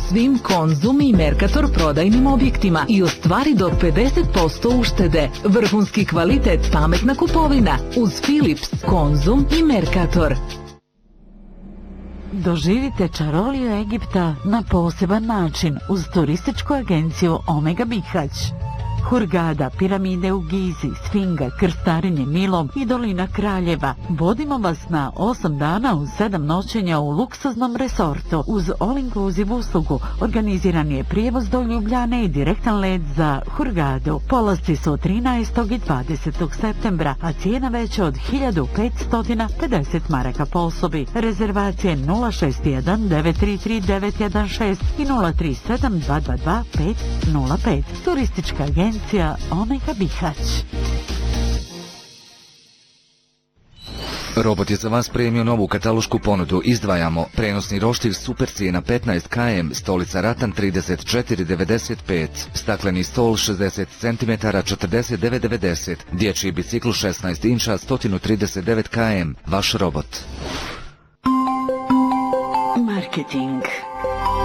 svim Konzum i Mercator prodajnim objektima i ostvari do 50% uštede. Vrhunski kvalitet, pametna kupovina uz Philips, Konzum i Mercator. Doživite čaroliju Egipta na poseban način uz turističku agenciju Omega Bihać. Hurgada, piramide u Gizi, Sfinga, krstarenje Nilom i dolina Kraljeva. Vodimo vas na 8 dana uz 7 noćenja u luksuznom resortu. Uz all-inclusive uslugu organiziran je prijevoz do Ljubljane i direktan let za Hurgadu. Polasci su od 13. i 20. septembra, a cijena veća od 1550 maraka po osobi. Rezervacije 061 933 916 i 037 222 505. Turistička agencija Omega Bihać. Robot je za vas premio novu katalošku ponudu. Izdvajamo prenosni roštilj super cijena 15 km, stolica ratan 34,95, stakleni stol 60 cm 49,90, dječji bicikl 16 inča 139 km. Vaš robot. Marketing.